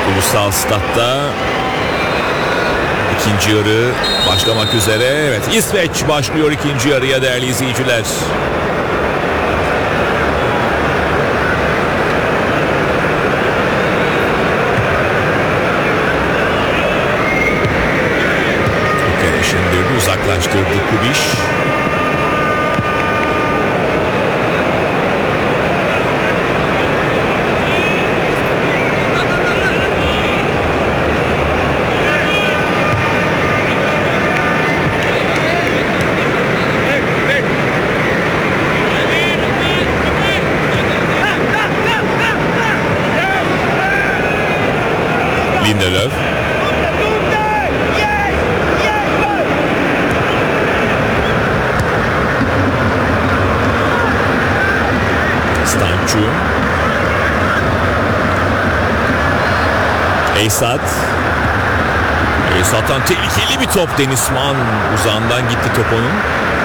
Ulusal Statta ikinci yarı başlamak üzere. Evet, İsveç başlıyor ikinci yarıya değerli izleyiciler. Şimdi uzaklaştırdı Kubiş. Lindelöf. Stancu. Eysat. Eysat'tan tehlikeli bir top. Denizman uzağından gitti top onun.